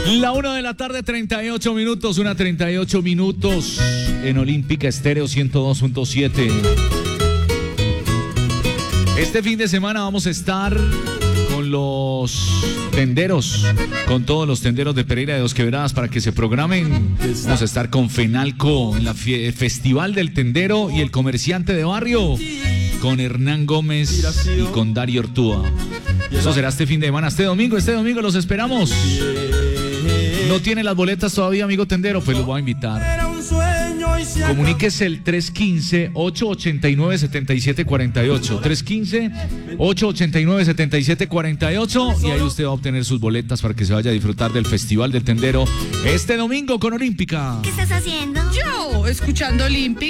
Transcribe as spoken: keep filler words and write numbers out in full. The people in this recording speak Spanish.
La una de la tarde, treinta y ocho minutos, una treinta y ocho minutos en Olímpica Estéreo ciento dos punto siete. Este fin de semana vamos a estar con los tenderos, con todos los tenderos de Pereira de Dos Quebradas para que se programen. Vamos a estar con Fenalco en la fie- Festival del Tendero y el Comerciante de Barrio, con Hernán Gómez y con Darío Ortúa. Eso será este fin de semana, este domingo, este domingo los esperamos. ¿No tiene las boletas todavía, amigo tendero? Pues los voy a invitar. Comuníquese el tres uno cinco, ocho ocho nueve, siete siete cuatro ocho. tres uno cinco, ocho ocho nueve, siete siete cuatro ocho. Y ahí usted va a obtener sus boletas para que se vaya a disfrutar del Festival del Tendero este domingo con Olímpica. ¿Qué estás haciendo? Yo, escuchando Olímpica.